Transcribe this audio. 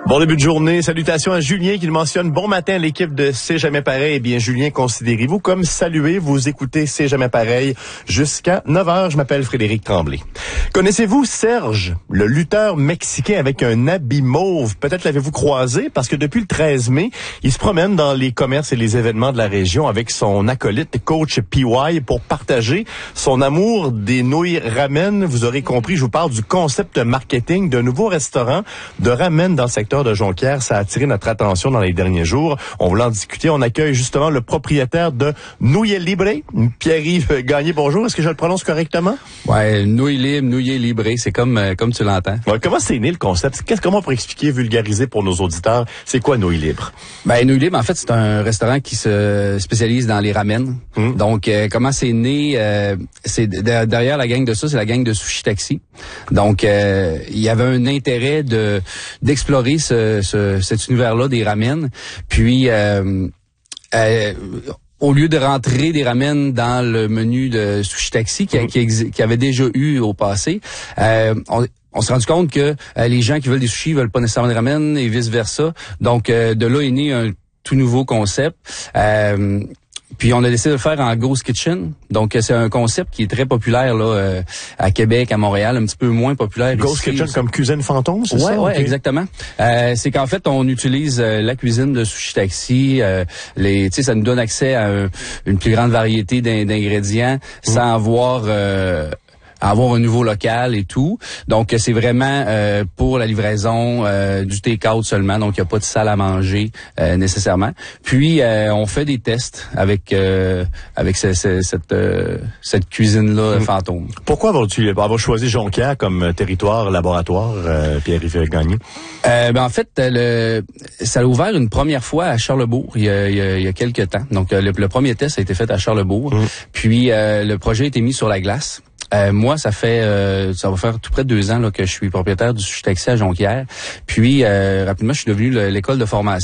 Bon début de journée. Salutations à Julien qui le mentionne. Bon matin à l'équipe de C'est jamais pareil. Eh bien, Julien, considérez-vous comme salué. Vous écoutez C'est jamais pareil jusqu'à 9h. Je m'appelle Frédéric Tremblay. Connaissez-vous Serge, le lutteur mexicain avec un habit mauve? Peut-être l'avez-vous croisé parce que depuis le 13 mai, il se promène dans les commerces et les événements de la région avec son acolyte, coach PY, pour partager son amour des nouilles ramen. Vous aurez compris, je vous parle du concept marketing d'un nouveau restaurant de ramen dans le secteur de Jonquière. Ça a attiré notre attention dans les derniers jours. On voulait en discuter. On accueille justement le propriétaire de Nouilles Libre, Pierre-Yves Gagné. Bonjour. Est-ce que je le prononce correctement? Ouais, Nouilles Libre, c'est comme tu l'entends. Ouais, comment c'est né le concept? Comment on pourrait expliquer, vulgariser pour nos auditeurs, c'est quoi Nouilles Libre? Nouilles Libre, en fait, c'est un restaurant qui se spécialise dans les ramen. Donc, comment c'est né? C'est derrière la gang de ça, c'est la gang de Sushi Taxi. Donc, il y avait un intérêt d'explorer cet univers-là des ramen. Puis, au lieu de rentrer des ramen dans le menu de Sushi Taxi qui avait déjà eu au passé, on s'est rendu compte que les gens qui veulent des sushis veulent pas nécessairement des ramen et vice-versa. Donc, de là est né un tout nouveau concept. Puis on a décidé de le faire en Ghost Kitchen. Donc c'est un concept qui est très populaire là à Québec, à Montréal, un petit peu moins populaire Ghost ici. Kitchen comme cuisine fantôme, c'est ça? Ouais, okay. Exactement. C'est qu'en fait on utilise la cuisine de Sushi Taxi, ça nous donne accès à une plus grande variété d'ingrédients sans avoir un nouveau local et tout. Donc, c'est vraiment pour la livraison du take-out seulement. Donc, il n'y a pas de salle à manger nécessairement. Puis, on fait des tests avec cette cuisine-là fantôme. Pourquoi avoir choisi Jonquière comme territoire laboratoire, Pierre-Yves Gagné? En fait, ça a ouvert une première fois à Charlebourg il y a quelques temps. Donc, le premier test a été fait à Charlebourg. Puis, le projet a été mis sur la glace. Moi, ça va faire tout près de 2 ans là, que je suis propriétaire du Sushi Taxi à Jonquière. Puis, rapidement, je suis devenu l'école de formation